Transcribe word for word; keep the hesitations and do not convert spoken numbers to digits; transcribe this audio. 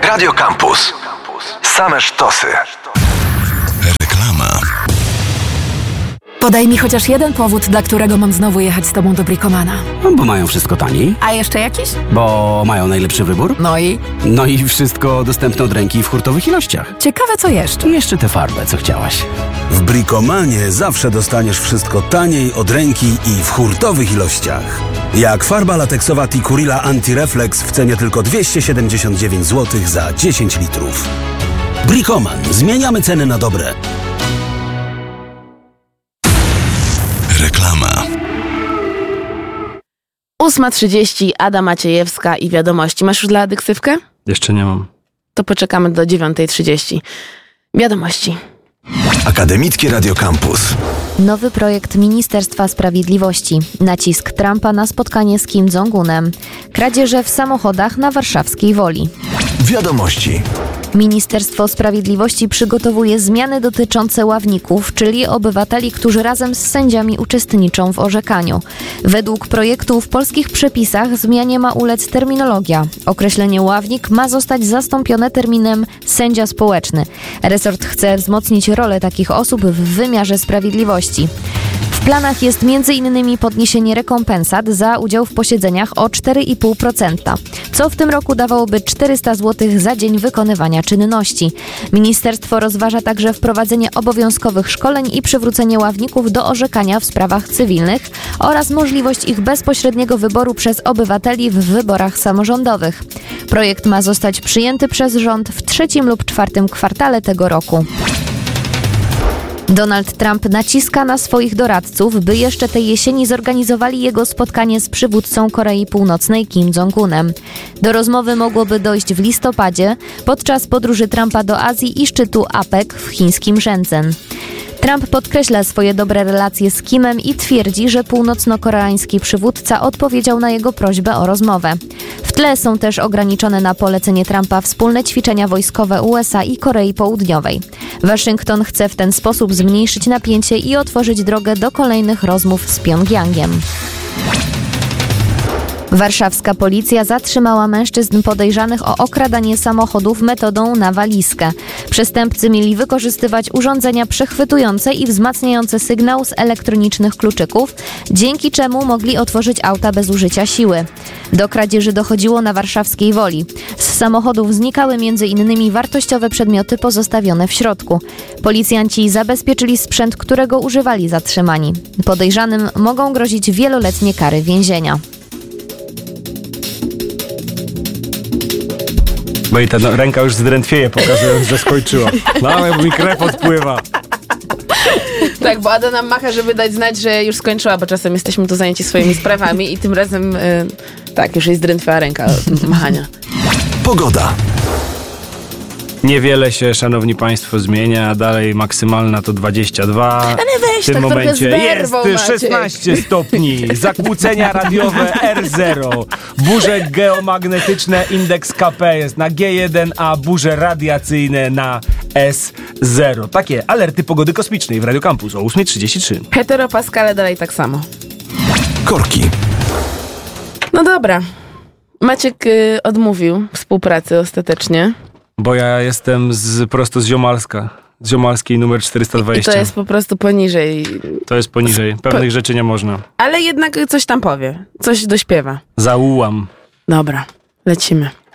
Radio Campus. Same sztosy. Reklama. Podaj mi chociaż jeden powód, dla którego mam znowu jechać z tobą do Bricomana. No, bo mają wszystko taniej. A jeszcze jakiś? Bo mają najlepszy wybór. No i? No i wszystko dostępne od ręki w hurtowych ilościach. Ciekawe co jeszcze. I jeszcze tę farbę, co chciałaś. W Bricomanie zawsze dostaniesz wszystko taniej, od ręki i w hurtowych ilościach. Jak farba lateksowa Tikurila Anti-Reflex w cenie tylko dwieście siedemdziesiąt dziewięć złotych za dziesięć litrów. Bricoman. Zmieniamy ceny na dobre. Reklama. ósma trzydzieści, Ada Maciejewska i wiadomości. Masz już dla Ady ksywkę? Jeszcze nie mam. To poczekamy do dziewiąta trzydzieści. Wiadomości. Akademickie Radio Campus. Nowy projekt Ministerstwa Sprawiedliwości. Nacisk Trumpa na spotkanie z Kim Jong-unem. Kradzieże w samochodach na warszawskiej Woli. Wiadomości. Ministerstwo Sprawiedliwości przygotowuje zmiany dotyczące ławników, czyli obywateli, którzy razem z sędziami uczestniczą w orzekaniu. Według projektu w polskich przepisach zmianie ma ulec terminologia. Określenie ławnik ma zostać zastąpione terminem sędzia społeczny. Resort chce wzmocnić rolę takich osób w wymiarze sprawiedliwości. W planach jest między innymi podniesienie rekompensat za udział w posiedzeniach o cztery i pół procent, co w tym roku dawałoby czterysta złotych za dzień wykonywania czynności. Ministerstwo rozważa także wprowadzenie obowiązkowych szkoleń i przywrócenie ławników do orzekania w sprawach cywilnych oraz możliwość ich bezpośredniego wyboru przez obywateli w wyborach samorządowych. Projekt ma zostać przyjęty przez rząd w trzecim lub czwartym kwartale tego roku. Donald Trump naciska na swoich doradców, by jeszcze tej jesieni zorganizowali jego spotkanie z przywódcą Korei Północnej Kim Jong-unem. Do rozmowy mogłoby dojść w listopadzie podczas podróży Trumpa do Azji i szczytu A P E C w chińskim Shenzhen. Trump podkreśla swoje dobre relacje z Kimem i twierdzi, że północno-koreański przywódca odpowiedział na jego prośbę o rozmowę. W tle są też ograniczone na polecenie Trumpa wspólne ćwiczenia wojskowe U S A i Korei Południowej. Waszyngton chce w ten sposób zmniejszyć napięcie i otworzyć drogę do kolejnych rozmów z Pjongjangiem. Warszawska policja zatrzymała mężczyzn podejrzanych o okradanie samochodów metodą na walizkę. Przestępcy mieli wykorzystywać urządzenia przechwytujące i wzmacniające sygnał z elektronicznych kluczyków, dzięki czemu mogli otworzyć auta bez użycia siły. Do kradzieży dochodziło na warszawskiej Woli. Z samochodów znikały między innymi wartościowe przedmioty pozostawione w środku. Policjanci zabezpieczyli sprzęt, którego używali zatrzymani. Podejrzanym mogą grozić wieloletnie kary więzienia. Bo i ta no, ręka już zdrętwieje, pokazując, że skończyła. No, ale mi krew odpływa. Tak, bo Ada nam macha, żeby dać znać, że już skończyła, bo czasem jesteśmy tu zajęci swoimi sprawami i tym razem, y, tak, już jest zdrętwiała ręka od machania. Pogoda. Niewiele się, szanowni państwo, zmienia, a dalej maksymalna to dwadzieścia dwa. Ale weź, w tym tak momencie jest werwą, szesnaście stopni, zakłócenia radiowe R zero, burze geomagnetyczne indeks K P jest na G jeden, a burze radiacyjne na S zero. Takie alerty pogody kosmicznej w Radio Campus o ósma trzydzieści trzy. Heteropaskale dalej tak samo. Korki. No dobra. Maciek y, odmówił współpracy ostatecznie. Bo ja jestem z, prosto z Ziomalska. Z Ziomalskiej numer czterysta dwadzieścia. I to jest po prostu poniżej. To jest poniżej. Pewnych po... rzeczy nie można. Ale jednak coś tam powie. Coś dośpiewa. Zaułam. Dobra, lecimy.